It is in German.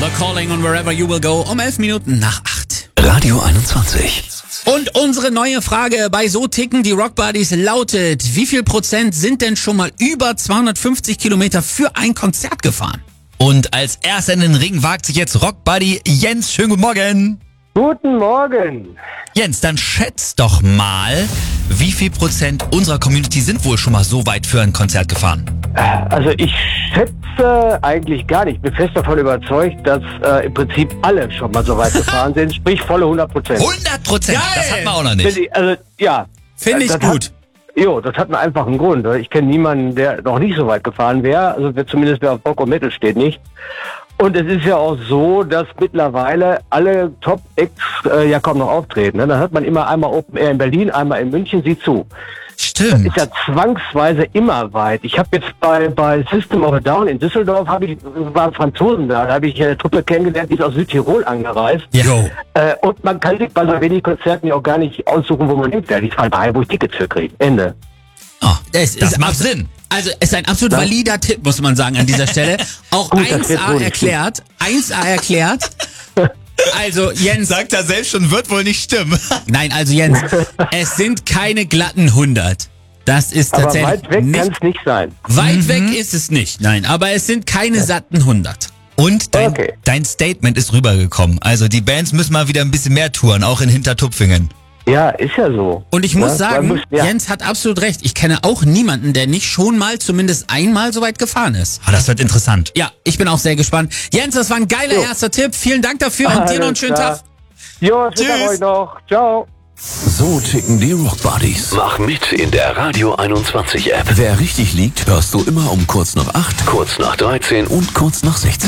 The Calling on Wherever You Will Go um 11 Minuten nach 8. Radio 21. Und unsere neue Frage bei So ticken die Rock Buddies lautet: Wie viel Prozent sind denn schon mal über 250 Kilometer für ein Konzert gefahren? Und als erster in den Ring wagt sich jetzt Rock Buddy Jens. Schönen guten Morgen. Guten Morgen. Jens, dann schätz doch mal, wie viel Prozent unserer Community sind wohl schon mal so weit für ein Konzert gefahren? Also ich schätze eigentlich gar nicht. Ich bin fest davon überzeugt, dass im Prinzip alle schon mal so weit gefahren sind, sprich volle 100%. 100%? Das hat man auch noch nicht. Also ja. Finde ich gut. Das hat einen einfachen Grund. Ich kenne niemanden, der noch nicht so weit gefahren wäre. Also zumindest wer auf Rock und Metal steht nicht. Und es ist ja auch so, dass mittlerweile alle Top-Acts ja kaum noch auftreten. Ne? Dann hat man immer einmal Open Air in Berlin, einmal in München, sieh zu. Stimmt. Das ist ja zwangsweise immer weit. Ich habe jetzt bei System of a Down in Düsseldorf, waren Franzosen da habe ich eine Truppe kennengelernt, die ist aus Südtirol angereist. Jo. Und man kann sich bei so wenig Konzerten ja auch gar nicht aussuchen, wo man hinfährt. Ich fahre daher, wo ich Tickets für kriege. Ende. Oh, das macht Sinn. Also ist ein absolut valider Tipp, muss man sagen, an dieser Stelle. Auch Gut, das wird 1A wohl erklärt. 1A erklärt. Also Jens, Sagt er selbst schon, wird wohl nicht stimmen. nein, also Jens, es sind keine glatten 100. Das ist Aber tatsächlich weit weg kann nicht. es nicht sein. Weit weg ist es nicht, nein. Aber es sind keine satten 100. Und Okay. dein Statement ist rübergekommen. Also die Bands müssen mal wieder ein bisschen mehr touren, auch in Hintertupfingen. Ja, ist ja so. Und ich muss Ja, sagen, man muss- ja. Jens hat absolut recht. Ich kenne auch niemanden, der nicht schon mal zumindest einmal so weit gefahren ist. Ah, das wird interessant. Ja, ich bin auch sehr gespannt. Jens, das war ein geiler erster Tipp. Vielen Dank dafür und dir noch einen schönen Alles Tag. Jo, Tschüss. Tschüss. Euch noch. Ciao. So ticken die Rock Buddies. Mach mit in der Radio 21 App. Wer richtig liegt, hörst du immer um kurz nach 8, Kurz nach 13 und kurz nach 16.